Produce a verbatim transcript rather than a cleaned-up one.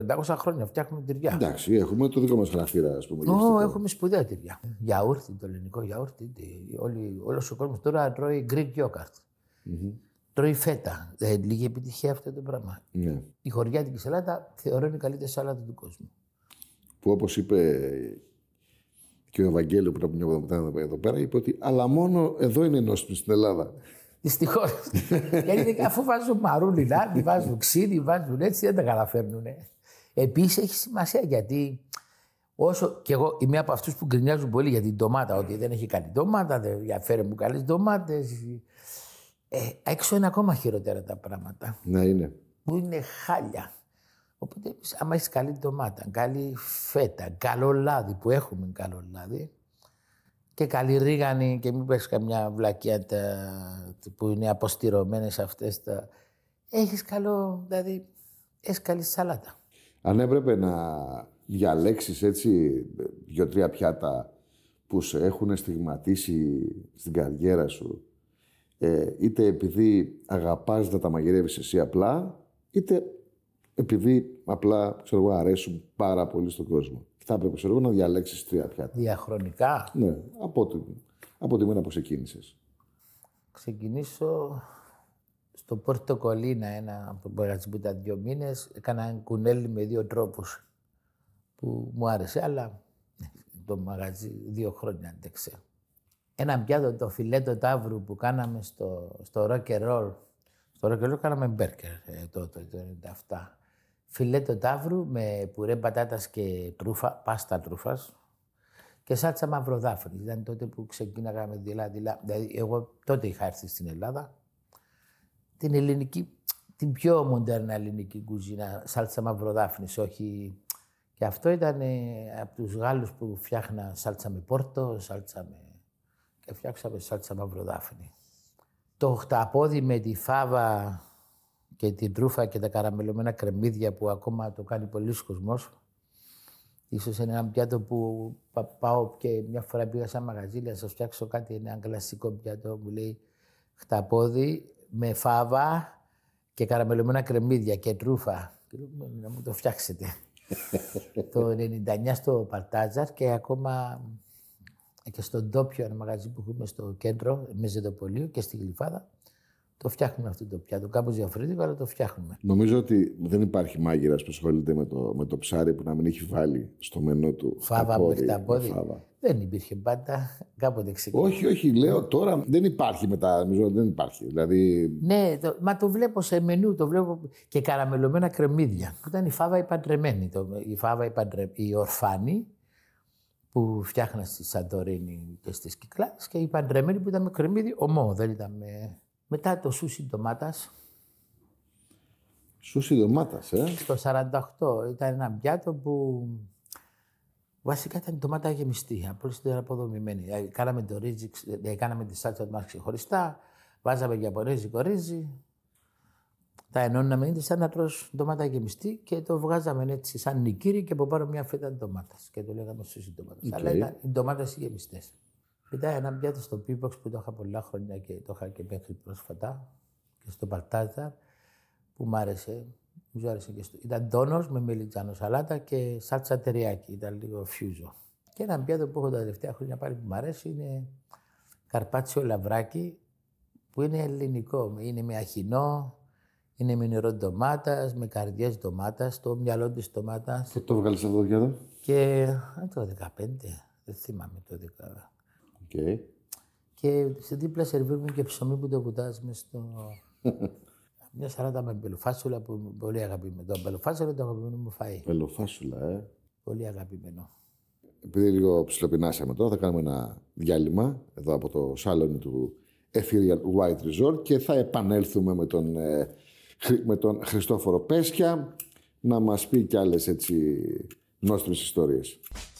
πεντακόσια χρόνια φτιάχνουμε τυριά. Εντάξει, έχουμε το δικό μας χαρακτήρα, ας πούμε. Ω, έχουμε σπουδαία τυριά. Γιαούρτι, το ελληνικό γιαούρτι. Όλος ο κόσμος τώρα τρώει Greek yogurt. Mm-hmm. Τρώει φέτα. Ε, λίγη επιτυχία αυτό το πράγμα. Ναι. Η χωριάτικη σαλάτα θεωρώ είναι η καλύτερη σαλάτα του κόσμου. Που όπως είπε και ο Ευαγγέλιο πριν από μια εβδομάδα εδώ πέρα, είπε ότι αλλά μόνο εδώ είναι νόστιμη στην Ελλάδα. Δυστυχώς. Γιατί αφού βάζουν μαρούλι, λάδι, βάζουν ξύδι, βάζουν έτσι, δεν τα καταφέρνουν. Επίσης έχει σημασία γιατί όσο και εγώ είμαι από αυτούς που γκρινιάζουν πολύ για την ντομάτα, ότι δεν έχει καλή ντομάτα, δεν φέρε μου καλές ντομάτες. Ε, έξω είναι ακόμα χειρότερα τα πράγματα. Ναι, είναι. Που είναι χάλια. Οπότε, άμα έχει καλή ντομάτα, καλή φέτα, καλό λάδι που έχουμε καλό λάδι και καλή ρίγανη και μην πες καμιά βλακιά τα, που είναι αποστηρωμένες αυτές τα... Έχεις καλό, δηλαδή, έχεις καλή σαλάτα. Αν έπρεπε να διαλέξεις έτσι δύο-τρία πιάτα που σε έχουν στιγματίσει στην καριέρα σου, ε, είτε επειδή αγαπάς να τα μαγειρεύεις εσύ απλά, είτε επειδή απλά, ξέρω εγώ, αρέσουν πάρα πολύ στον κόσμο. Θα έπρεπε, ξέρω εγώ, να διαλέξεις τρία πιάτα. Διαχρονικά. Ναι, από τη, από τη μέρα που ξεκίνησες. Ξεκινήσω στο Πόρτο Κολίνα, ένα μαγαζί που ήταν δύο μήνες. Έκανα ένα κουνέλι με δύο τρόπους που μου άρεσε, αλλά το μαγαζί δύο χρόνια άντεξε. Ένα πιάτο, το φιλέτο ταύρου που κάναμε στο, στο rock and roll. Στο rock and roll κάναμε μπέρκερ ε, τότε, το ενενήντα επτά. Φιλέτο ταύρου με πουρέ πατάτας και τρούφα, πάστα τρούφας και σάλτσα μαυροδάφνη. Ήταν τότε που ξεκίναγα με δειλά-δειλά. Δηλαδή, εγώ τότε είχα έρθει στην Ελλάδα. Την ελληνική, την πιο μοντέρνα ελληνική κουζίνα, σάλτσα μαυροδάφνης, όχι. Και αυτό ήταν ε, από τους Γάλλους που φτιάχνα σάλτσα με πόρτο, σάλτσα με... και φτιάξαμε σάλτσα μαυροδάφνη. Το χταπόδι με τη φάβα και την τρούφα και τα καραμελωμένα κρεμμύδια που ακόμα το κάνει πολλοί κόσμος. Ίσως είναι ένα πιάτο που πάω και μια φορά πήγα σε ένα μαγαζί, να σας φτιάξω κάτι, ένα κλασικό πιάτο που λέει χταπόδι με φάβα και καραμελωμένα κρεμμύδια και τρούφα. Και λέω, να μου το φτιάξετε. Το ενενήντα εννιά στο Παλτάζαρ και ακόμα και στον Ντόπιο, ένα μαγαζί που έχουμε στο κέντρο, με Ζετοπολείο και στη Γλυφάδα. Το φτιάχνουμε αυτό το πιάτο. Κάπως διαφορετικό, αλλά το φτιάχνουμε. Νομίζω ότι δεν υπάρχει μάγειρας που ασχολείται με το, με το ψάρι που να μην έχει βάλει στο μενού του φάβα με χταπόδι. Δεν υπήρχε πάντα. Κάποτε ξεκίνησε. Όχι, όχι, λέω τώρα δεν υπάρχει μετά. Νομίζω δεν υπάρχει. Δηλαδή... Ναι, το, μα το βλέπω σε μενού. Το βλέπω και καραμελωμένα κρεμμύδια. Ήταν η φάβα η παντρεμένη. Το, η φάβα η, παντρε, η ορφάνη που φτιάχνα στη Σαντορίνη και στις Κυκλάδες και η παντρεμένη που ήταν με κρεμμύδι ομό. Δεν ήταν με... Μετά το σούσι ντομάτας. Σούσι ντομάτας, ε. Στο σαράντα οκτώ ήταν ένα πιάτο που βασικά ήταν ντομάτα γεμιστή, απλώς ήταν αποδομημένη. Δηλαδή, κάναμε το ρύζι, δηλαδή, κάναμε τη σάλτσα του μας ξεχωριστά, βάζαμε γιαπωνέζικο ρύζι, τα ενώναμε, είναι σαν να τρως ντομάτα γεμιστή και το βγάζαμε έτσι σαν νικήρι και από πάνω μια φέτα ντομάτας και το λέγαμε σούσι ντομάτας. Okay. Αλλά ήταν οι ντομάτες γεμιστές. Μετά ένα πιάτο στο Πίποξ που το είχα πολλά χρόνια και το είχα και μέχρι πρόσφατα και στο Παλτάζαρ που μ' άρεσε. Μου άρεσε και στο... Ήταν τόνος με μελιτζάνο σαλάτα και σάλτσα τεριάκι. Ήταν λίγο φιούζο. Και ένα πιάτο που έχω τα τελευταία χρόνια πάλι που μ' αρέσει είναι καρπάτσιο λαβράκι που είναι ελληνικό. Είναι με αχινό, είναι με νερό ντομάτας, με καρδιές ντομάτας, το μυαλό της ντομάτας. Πού το βγάλεις αυτό το πιάτο? Και το δεκαπέντε, δεν θυμάμαι το δεκαπέντε. Okay. Και σε δίπλα σερβίρουμε και ψωμί που το βουτάς μες στο... Μια σαλάτα με μπελοφάσουλα που είναι πολύ αγαπημένο. Το μπελοφάσουλα είναι το αγαπημένο μου φαΐ. Μπελοφάσουλα, ε. Πολύ αγαπημένο. Επειδή λίγο ψιλοπεινάσαμε τώρα, θα κάνουμε ένα διάλειμμα εδώ από το σάλονι του Ethereal White Resort και θα επανέλθουμε με τον, ε, με τον Χριστόφορο Πέσια να μας πει κι άλλες έτσι νόστιμες ιστορίες.